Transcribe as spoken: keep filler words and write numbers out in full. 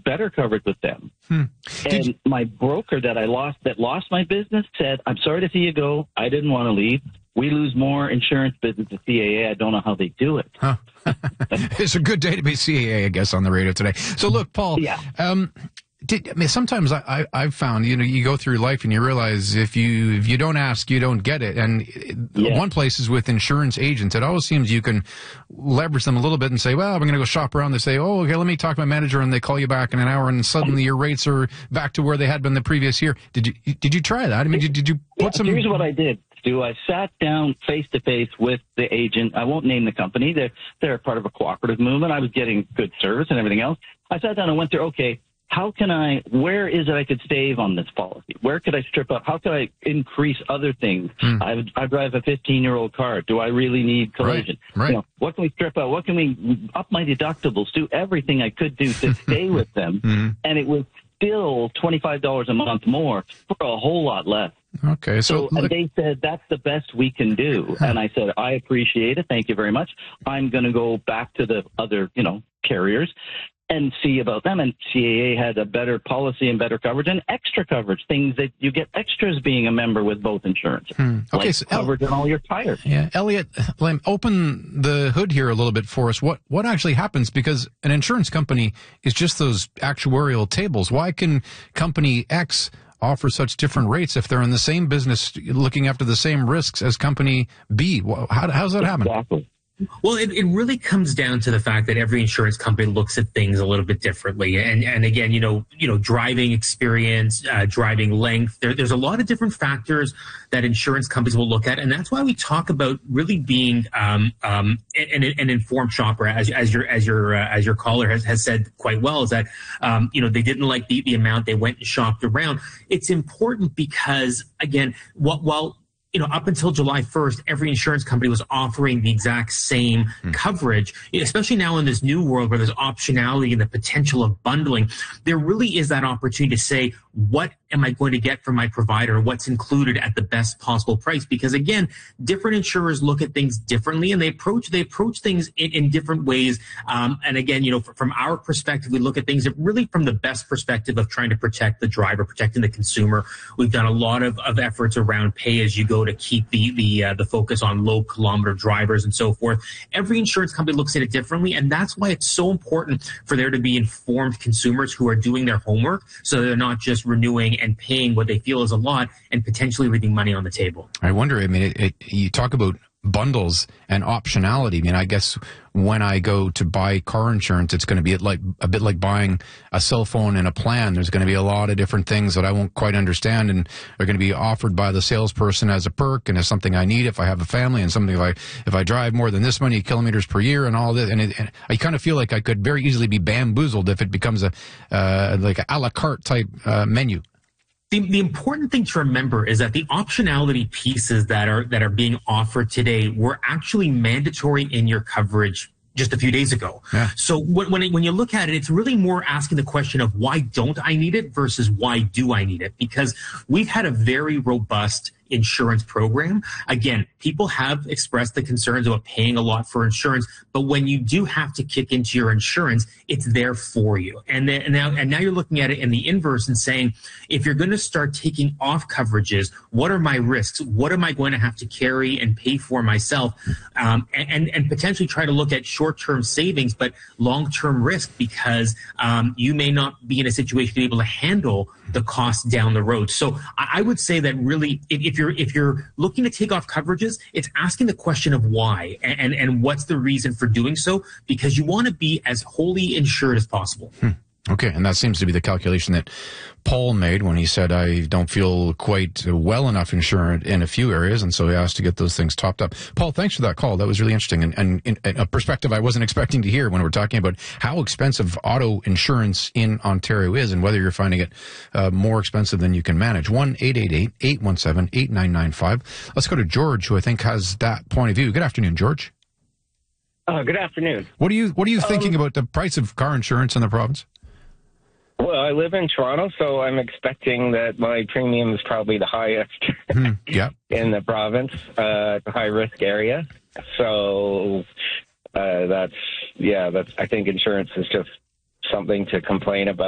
better coverage with them. Hmm. And you- my broker that I lost, that lost my business, said, "I'm sorry to see you go. I didn't want to leave. We lose more insurance business to C A A. I don't know how they do it." Huh. It's a good day to be C A A, I guess, on the radio today. So look, Paul, Yeah. um, did, I mean, sometimes I, I, I've found, you know, you go through life and you realize if you if you don't ask, you don't get it. And Yeah. one place is with insurance agents. It always seems you can leverage them a little bit and say, well, I'm going to go shop around. They say, oh, okay, let me talk to my manager, and they call you back in an hour, and suddenly your rates are back to where they had been the previous year. Did you did you try that? I mean, did, did you put Yeah, some? Here's what I did, Stu. I sat down face to face with the agent. I won't name the company. They're, they're part of a cooperative movement. I was getting good service and everything else. I sat down and went through, okay, how can I, where is it I could save on this policy? Where could I strip up? How could I increase other things? Hmm. I, I drive a fifteen-year-old car. Do I really need collision? Right, right. You know, what can we strip out? What can we up my deductibles? Do everything I could do to stay with them. Hmm. And it was still twenty-five dollars a month more for a whole lot less. Okay, So so, and look, they said, that's the best we can do. And I said, I appreciate it. Thank you very much. I'm going to go back to the other, you know, carriers and see about them. And C A A had a better policy and better coverage and extra coverage, things that you get extras being a member with both insurances. Hmm. Okay, like so El- coverage on all your tires. Yeah, Elliot, Lim, open the hood here a little bit for us. What what actually happens? Because an insurance company is just those actuarial tables. Why can company X offer such different rates if they're in the same business looking after the same risks as company B? How, how's that happen? Exactly. Well, it, it really comes down to the fact that every insurance company looks at things a little bit differently. And, and again, you know, you know, driving experience, uh, driving length, there, there's a lot of different factors that insurance companies will look at. And that's why we talk about really being um, um, an, an informed shopper, as, as your as your uh, as your caller has, has said quite well, is that, um, you know, they didn't like the, the amount, they went and shopped around. It's important because, again, while, while you know, up until July first, every insurance company was offering the exact same mm. coverage, especially now in this new world where there's optionality and the potential of bundling. There really is that opportunity to say, what am I going to get from my provider? What's included at the best possible price? Because again, different insurers look at things differently, and they approach they approach things in, in different ways. Um, and again, you know, from our perspective, we look at things really from the best perspective of trying to protect the driver, protecting the consumer. We've done a lot of, of efforts around pay as you go to keep the the uh, the focus on low kilometer drivers and so forth. Every insurance company looks at it differently, and that's why it's so important for there to be informed consumers who are doing their homework, so they're not just renewing and paying what they feel is a lot and potentially leaving money on the table. I wonder, I mean, it, it, you talk about bundles and optionality. I mean, I guess when I go to buy car insurance, it's going to be like a bit like buying a cell phone and a plan. There's going to be a lot of different things that I won't quite understand, and are going to be offered by the salesperson as a perk and as something I need if I have a family, and something if I if I drive more than this many kilometers per year and all this. And, it, and I kind of feel like I could very easily be bamboozled if it becomes a uh, like a la carte type uh, menu. The, the important thing to remember is that the optionality pieces that are that are being offered today were actually mandatory in your coverage just a few days ago. Yeah. So when when, it, when you look at it, it's really more asking the question of why don't I need it versus why do I need it? Because we've had a very robust insurance program. Again, people have expressed the concerns about paying a lot for insurance, but when you do have to kick into your insurance, it's there for you. And then and now and now you're looking at it in the inverse and saying, if you're going to start taking off coverages, what are my risks? What am I going to have to carry and pay for myself? Um, and and potentially try to look at short-term savings, but long-term risk, because um, you may not be in a situation to be able to handle the costs down the road. So I would say that really, if, if you're if you're looking to take off coverages, it's asking the question of why and, and, and what's the reason for doing so, because you want to be as wholly insured as possible. Hmm. Okay, and that seems to be the calculation that Paul made when he said, I don't feel quite well enough insured in a few areas, and so he asked to get those things topped up. Paul, thanks for that call. That was really interesting, and, and, and a perspective I wasn't expecting to hear when we're talking about how expensive auto insurance in Ontario is and whether you're finding it uh, more expensive than you can manage. one eight eight eight, eight one seven, eight nine nine five. Let's go to George, who I think has that point of view. Good afternoon, George. Uh, good afternoon. What are you, what are you um, thinking about the price of car insurance in the province? Well, I live in Toronto, so I'm expecting that my premium is probably the highest mm, yeah. in the province, uh, the high-risk area. So uh, that's, yeah, that's. I think insurance is just something to complain about.